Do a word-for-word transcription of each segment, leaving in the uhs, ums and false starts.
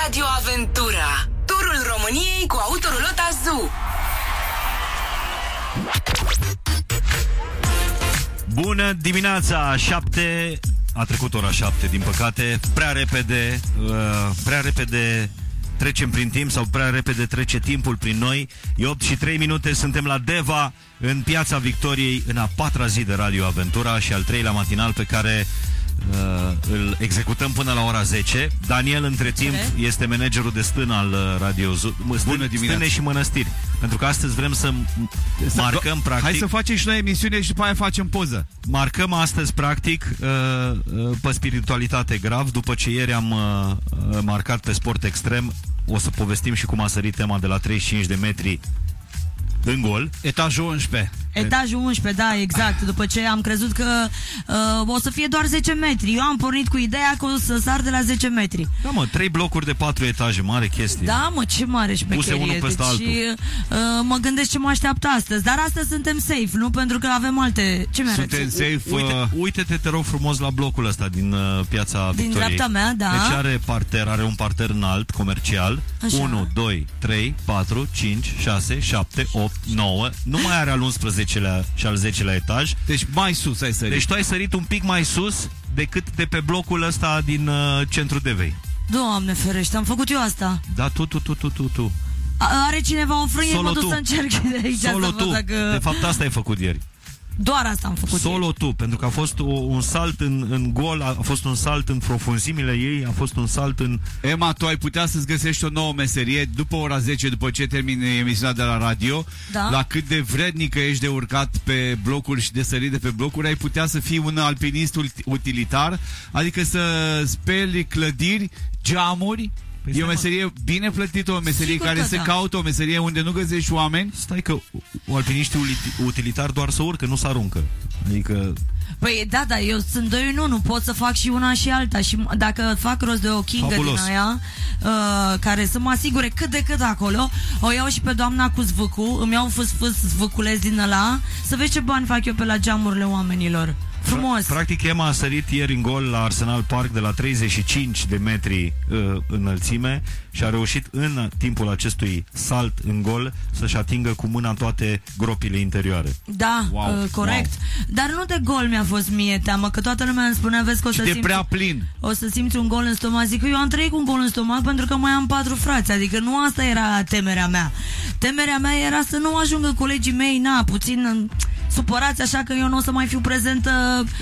Radio Aventura, turul României cu Autorulota Zoo. Bună dimineața, șapte. A trecut ora șapte, din păcate. Prea repede, uh, prea repede trecem prin timp, sau prea repede trece timpul prin noi. E opt și trei minute, suntem la Deva, în Piața Victoriei, în a patra zi de Radio Aventura și al treilea matinal pe care uh, îl executăm până la ora zece. Daniel, între timp, okay. este managerul de stân al Radio Zoo. Bună dimineața. Stâne și mănăstiri. Pentru că astăzi vrem să marcăm, practic... Hai să facem și noi emisiune și după aia facem poză. Marcăm astăzi, practic, pe spiritualitate grav. După ce ieri am marcat pe sport extrem, o să povestim și cum a sărit tema de la treizeci și cinci de metri în gol. Etajul unsprezece. Etajul unsprezece, da, exact. După ce am crezut că uh, o să fie doar zece metri. Eu am pornit cu ideea că o să sar de la zece metri. Da, mă, trei blocuri de patru etaje, mare chestie. Da, mă, ce mare șmecherie. Puse unul peste deci, altul. Uh, mă gândesc ce mă așteaptă astăzi. Dar astăzi suntem safe, nu? Pentru că avem alte... Ce mi-arăți? Suntem safe. Uh... Uite, uite-te, te rog frumos, la blocul ăsta din uh, Piața din Victoriei. Din dreapta mea, da. Deci are parter, are un parter înalt, comercial. unu, doi, trei, patru, cinci, șase, șapte, opt, nouă. Nu mai are al unsprezecelea și al zecelea etaj. Deci mai sus ai sărit. Deci tu ai sărit un pic mai sus decât de pe blocul ăsta din uh, centrul Devei. Doamne ferește, am făcut eu asta. Da, tu, tu, tu, tu, tu, tu. A, are cineva o frânie, Solo mă duc tu. să încerc de aici. Solo să tu. văd dacă... De fapt asta ai făcut ieri. Doar asta am făcut Solo ieri. tu, pentru că a fost o, un salt în, în gol, a fost un salt în profunzimile ei, a fost un salt în... Emma, tu ai putea să-ți găsești o nouă meserie după ora zece, după ce termini emisiunea de la radio. Da. La cât de vrednică ești de urcat pe blocuri și de sărit de pe blocuri, ai putea să fii un alpinist utilitar, adică să speli clădiri, geamuri. Păi e o meserie bine plătită, o meserie Sigur care se da. caută, o meserie unde nu găsești oameni. Stai că alpiniștii utilitari doar să urcă, nu să aruncă. Adică... Păi da, da, eu sunt doi în unu, pot să fac și una și alta. Și dacă fac rost de o kingă Fabulos. din aia uh, care să mă asigure cât de cât acolo, o iau și pe doamna cu zvâcu, îmi iau fâs-fâs zvâculeț din ăla, să vezi ce bani fac eu pe la geamurile oamenilor. Frumos. Practic Emma a sărit ieri în gol la Arsenal Park de la treizeci și cinci de metri uh, înălțime și a reușit în timpul acestui salt în gol să-și atingă cu mâna toate gropile interioare. Da, wow, uh, corect. Wow. Dar nu de gol mi-a fost mie teamă, că toată lumea îmi spunea, vezi că o să și de simți, prea plin. O să simți un gol în stomac. Zic că eu am trăit cu un gol în stomac pentru că mai am patru frați. Adică nu asta era temerea mea. Temerea mea era să nu ajungă colegii mei, na, puțin supărați, așa că eu nu o să mai fiu prezentă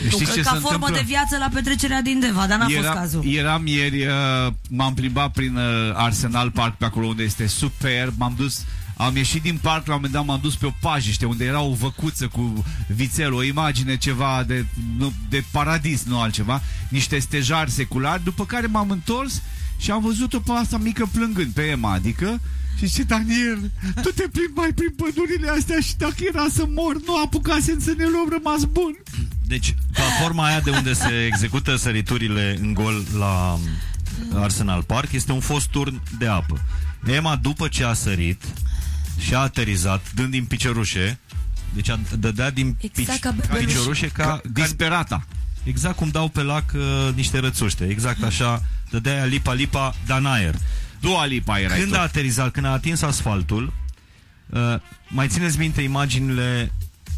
ca formă întâmplă? de viață la petrecerea din Deva, dar n-a Era, fost cazul. Eram ieri, uh, m-am plimbat prin uh, Arsenal Park, pe acolo unde este superb, m-am dus, am ieșit din parc, la un moment dat m-am dus pe o pajiște unde era o văcuță cu vițel, o imagine ceva de, nu, de paradis, nu altceva, niște stejari seculari, după care m-am întors și am văzut-o pe asta mică plângând, pe Emma, adică și zice, Daniel, tu te plimbi mai prin pădurile astea și dacă era să mor, nu apucasem să ne luăm, rămas bun. Deci, platforma aia de unde se execută săriturile în gol la Arsenal Park este un fost turn de apă. Emma, după ce a sărit și a aterizat, dând din piciorușe, deci a dădea din exact pic- ca piciorușe ca, ca disperata. Exact cum dau pe lac uh, niște rățuște. Exact așa, dădea aia lipa-lipa, dar în aer. Dua Lipa era. Când a aterizat, când a atins asfaltul, uh, mai țineți minte imaginile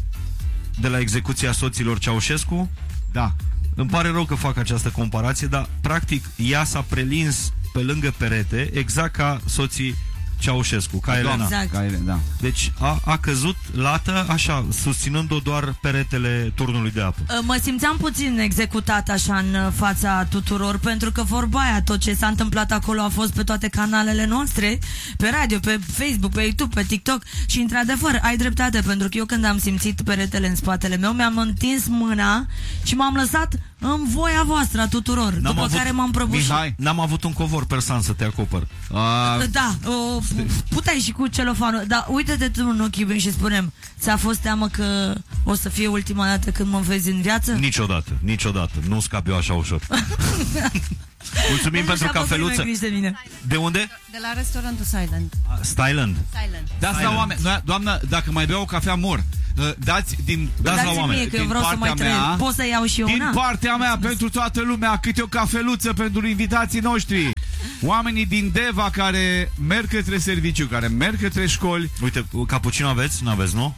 de la execuția soților Ceaușescu? Da. Îmi pare rău că fac această comparație, dar practic ea s-a prelins pe lângă perete, exact ca soții Ceaușescu, ca Elena. Exact. Ca Elena, da. Deci a, a căzut lată, așa, susținând-o doar peretele turnului de apă. Mă simțeam puțin executat așa în fața tuturor, pentru că vorba aia, tot ce s-a întâmplat acolo a fost pe toate canalele noastre, pe radio, pe Facebook, pe YouTube, pe TikTok și într-adevăr ai dreptate, pentru că eu când am simțit peretele în spatele meu, mi-am întins mâna și m-am lăsat în voia voastră a tuturor. N-am după avut, care m-am prăbușit. Mihai, n-am avut un covor persan să te acopăr. Uh, Da, o, puteai și cu celofanul. Dar uite-te tu în ochii mei și spunem, ți-a fost teamă că o să fie ultima dată când mă vezi în viață? Niciodată, niciodată. Nu scap eu așa ușor. Mulțumim pentru cafeluță. De, de unde? De la restaurantul Silent. Styland. Silent. Dați la oameni. Doamnă, dacă mai beau o cafea mor, dați din dați la oameni. Mie, că eu vreau să mai trăiesc. Pot să iau și eu din una? partea mea, pentru toată lumea, câte o cafeluță pentru invitații noștri. Oamenii din Deva care merg către serviciu, care merg către școli. Uite, cappuccino aveți? N-aveți, nu?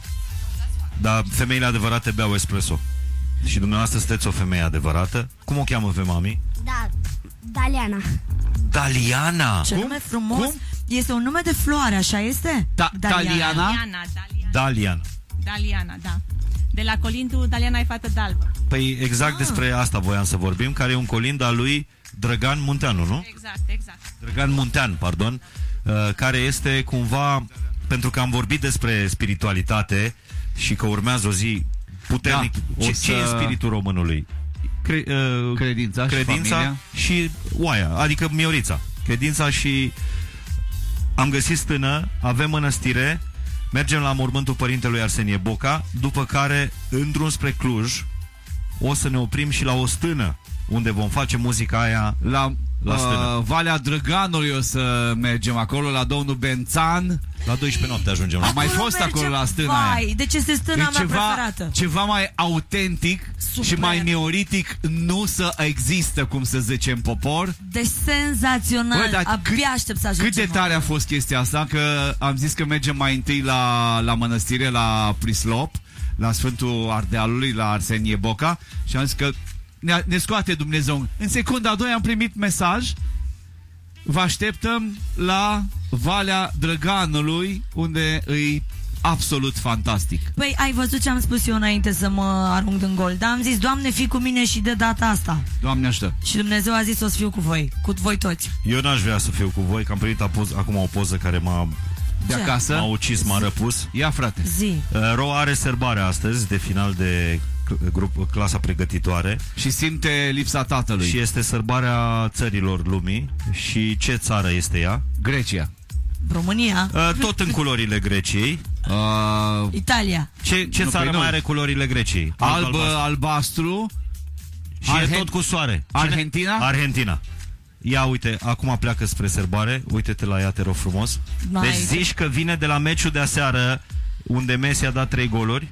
Dar femeile adevărate beau espresso. Și dumneavoastră sunteți o femeie adevărată. Cum o cheamă pe mami? Da, Daliana. Daliana! Ce Cum? nume frumos. Cum? Este un nume de floare, așa este? Da, Daliana? Daliana, Daliana. Dalian. Daliana, da. De la colindu Daliana e fată d'albă. Păi exact ah. despre asta voiam să vorbim, care e un colind al lui Drăgan Munteanu, nu? Exact, exact. Drăgan Muntean, pardon, uh, care este cumva, pentru că am vorbit despre spiritualitate și că urmează o zi puternic. Da, ce, să... ce e spiritul românului? Cre, uh, credința, credința și, și oaia, adică Miorița. Credința și... Am găsit stână, avem mănăstire, mergem la mormântul părintelui Arsenie Boca, după care, în drum spre Cluj, o să ne oprim și la o stână, unde vom face muzica aia la, la stână. Uh, Valea Drăganului o să mergem acolo, la domnul Bențan. La doisprezece noapte ajungem. Am mai Acolo fost mergem, acolo la stâna aia. vai, deci este stâna E mea ceva, preferată. ceva mai autentic Super. și mai neolitic, nu să există, cum să zicem, popor. Deci senzațional. Bă, dar abia cât- aștept să ajungem. Cât de tare a fost chestia asta, că am zis că mergem mai întâi la, la mănăstire, la Prislop, la Sfântul Ardealului, la Arsenie Boca, și am zis că ne, ne scoate Dumnezeu. În secunda a doua am primit mesaj: vă așteptăm la Valea Drăganului, unde îi absolut fantastic. Păi ai văzut ce am spus eu înainte să mă arunc în gol. Dar am zis, Doamne, fii cu mine și de data asta. Doamne ajută. Și Dumnezeu a zis, o să fiu cu voi, cu voi toți. Eu n-aș vrea să fiu cu voi, că am primit apoz- acum o poză care m-a, De Ce? acasă. m-a ucis, m-a răpus. Ia, frate. Zi. Uh, Ro are serbare astăzi, de final de cl- grup, clasa pregătitoare. Și simte lipsa tatălui. Și este sărbarea țărilor lumii. Și ce țară este ea? Grecia. România. Uh, tot în culorile Greciei. Uh, Italia. Ce, ce Nu, țară păi nu. mai are culorile Greciei? alb, albastru. albastru. Și e Arhen- tot cu soare. Cine? Argentina? Argentina. Ia uite, acum pleacă spre serbare. Uite-te la ea, te rog frumos. Mai- Deci zici că vine de la meciul de aseară, unde Messi a dat trei goluri.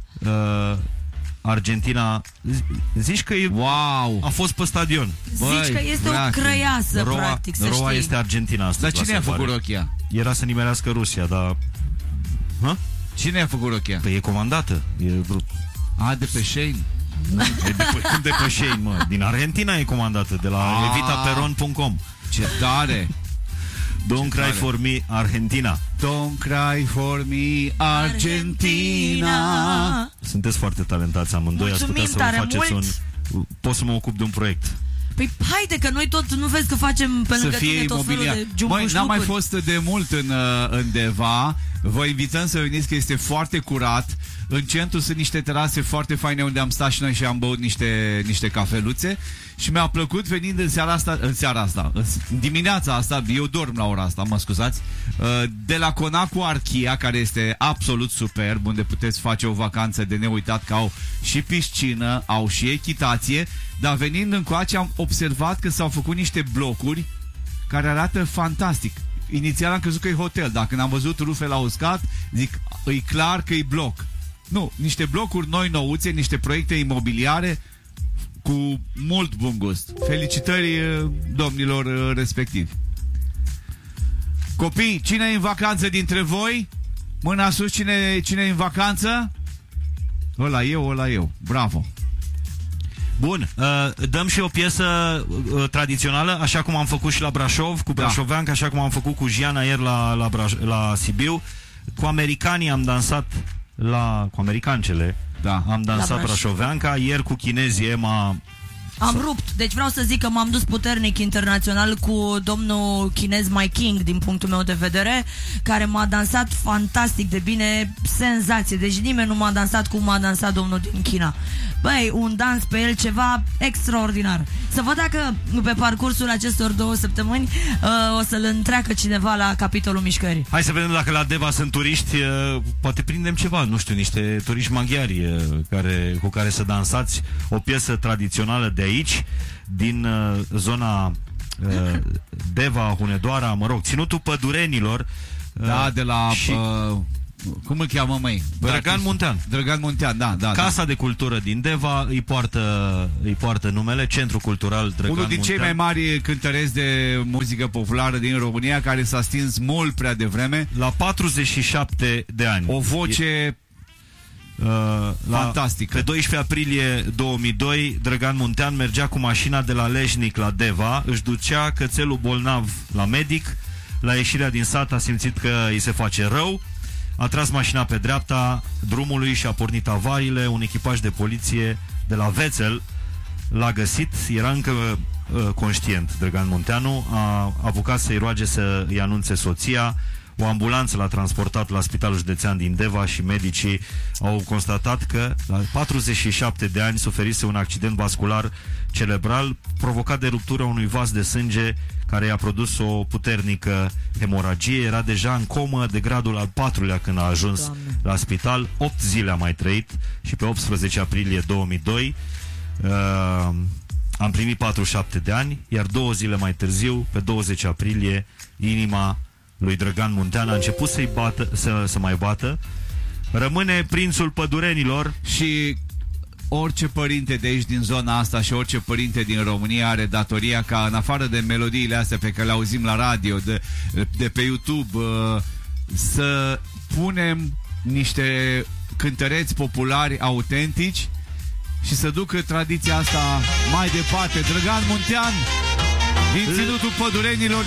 uh, Argentina. Zici că e, Wow. a fost pe stadion. Băi, Zici că este frate, o crăiasă, Roa, practic, să Roa știi. este Argentina astăzi. Dar la cine a serbare. făcut rochia? Era să nimerească Rusia, dar... Hă? Cine a făcut rochia? Păi e comandată. E vrut. A, de pe Shane. E de, cum de pe Shane, mă? Din Argentina e comandată, de la Ah. evitaperon punct com. Ce tare. Don't cry tare. for me, Argentina. Don't cry for me, Argentina. Sunteți foarte talentați amândoi. Ați Mulțumim putea să vă tare faceți mult. un... Pot să mă ocup de un proiect. Păi haide că noi tot, nu vezi că facem pe Să lângă fie tine tot felul imobiliar. de Măi, jumpuși n-am mai lucruri. fost de mult în, uh, în Deva. Vă invităm să veniți, că este foarte curat. În centru sunt niște terase foarte faine unde am stat și noi și am băut niște, niște cafeluțe. Și mi-a plăcut venind în seara asta, în seara asta, în dimineața asta, eu dorm la ora asta, mă scuzați, uh, de la Conacul Archia, care este absolut superb, unde puteți face o vacanță de neuitat, că au și piscină, au și echitație, dar venind încoace am observat că s-au făcut niște blocuri care arată fantastic. Inițial am crezut că e hotel, dar când am văzut rufe la uscat, zic, e clar că e bloc. Nu, niște blocuri noi nouțe, niște proiecte imobiliare cu mult bun gust. Felicitări eh, domnilor eh, respectivi. Copii, cine e în vacanță dintre voi? Mâna sus, cine, cine e în vacanță? Ăla eu, ăla eu. Bravo. Bun, uh, dăm și o piesă uh, tradițională, așa cum am făcut și la Brașov, cu brașoveancă, așa cum am făcut cu Giana ieri la, la, Braș- la Sibiu. Cu americanii am dansat la... cu americancele. Da. Am dansat Brașov. brașoveanca, ieri cu chinezii Emma. Am rupt, deci vreau să zic că m-am dus puternic internațional cu domnul chinez My King, din punctul meu de vedere, care m-a dansat fantastic de bine, senzație, deci nimeni nu m-a dansat cum m-a dansat domnul din China. Băi, un dans pe el ceva extraordinar. Să văd dacă pe parcursul acestor două săptămâni uh, o să-l întreacă cineva la capitolul mișcării. Hai să vedem dacă la Deva sunt turiști, uh, poate prindem ceva, nu știu, niște turiști maghiari uh, care, cu care să dansați o piesă tradițională de aici, din uh, zona uh, Deva, Hunedoara, mă rog, Ținutul Pădurenilor. uh, Da, de la și uh, Cum îl cheamă, măi? Drăgan Muntean. Drăgan Muntean, da, da. Casa da. de Cultură din Deva îi poartă, îi poartă numele, Centrul Cultural Drăgan Unul din Muntean. cei mai mari cântăreți de muzică populară din România, care s-a stins mult prea devreme. La patruzeci și șapte de ani. O voce uh, la, fantastică. Pe doisprezece aprilie două mii doi, Drăgan Muntean mergea cu mașina de la Lejnic la Deva, își ducea cățelul bolnav la medic. La ieșirea din sat a simțit că îi se face rău. A tras mașina pe dreapta drumului și a pornit avariile. Un echipaj de poliție de la Vețel l-a găsit. Era încă uh, conștient Drăgan Munteanu. A apucat să-i roage să îi anunțe soția. O ambulanță l-a transportat la Spitalul Județean din Deva și medicii au constatat că la patruzeci și șapte de ani suferise un accident vascular cerebral provocat de ruptura unui vas de sânge care i-a produs o puternică hemoragie. Era deja în comă de gradul al patrulea când a ajuns Doamne. la spital. opt zile a mai trăit și pe optsprezece aprilie două mii doi uh, am primit patruzeci și șapte de ani, iar două zile mai târziu, pe douăzeci aprilie, inima lui Drăgan Muntean a început să-i bată, să, să mai bată. Rămâne prințul pădurenilor. Și orice părinte de aici din zona asta și orice părinte din România are datoria ca, în afară de melodiile astea pe care le auzim la radio, de, de pe YouTube, să punem niște cântăreți populari autentici și să ducă tradiția asta mai departe. Drăgan Muntean din Ținutul Pădurenilor